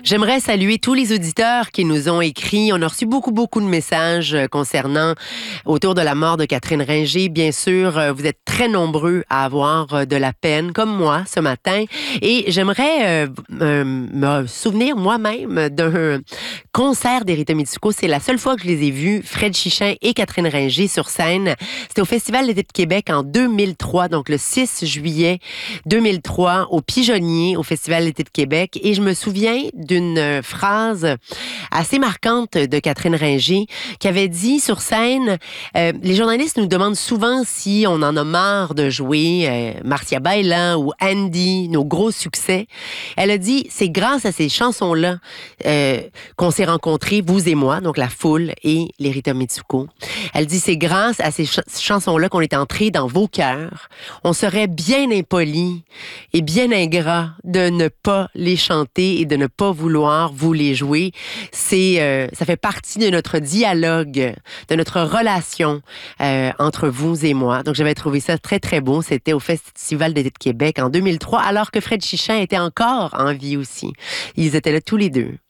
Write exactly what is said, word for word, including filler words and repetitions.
J'aimerais saluer tous les auditeurs qui nous ont écrit. On a reçu beaucoup, beaucoup de messages concernant autour de la mort de Catherine Ringer. Bien sûr, vous êtes très nombreux à avoir de la peine, comme moi, ce matin. Et j'aimerais euh, me souvenir moi-même d'un concert des Rita Mitsuko. C'est la seule fois que je les ai vus, Fred Chichin et Catherine Ringer sur scène. C'était au Festival d'été de Québec en deux mille trois, donc le six juillet deux mille trois, au Pigeonnier, au Festival d'été de Québec. Et je me souviens d'une phrase assez marquante de Catherine Ringer qui avait dit sur scène, euh, les journalistes nous demandent souvent si on en a marre de jouer euh, Marcia Bailan ou Andy, nos gros succès. Elle a dit, c'est grâce à ces chansons-là euh, qu'on s'est rencontrés, vous et moi, donc la foule et les Rita Mitsuko. Elle dit, c'est grâce à ces ch- chansons-là qu'on est entrés dans vos cœurs. On serait bien impoli et bien ingrat de ne pas les chanter et de ne pas vouloir vous les jouer. C'est, euh, ça fait partie de notre dialogue, de notre relation euh, entre vous et moi. Donc, j'avais trouvé ça très, très beau. C'était au Festival d'été de Québec en deux mille trois, alors que Fred Chichin était encore en vie aussi. Ils étaient là tous les deux.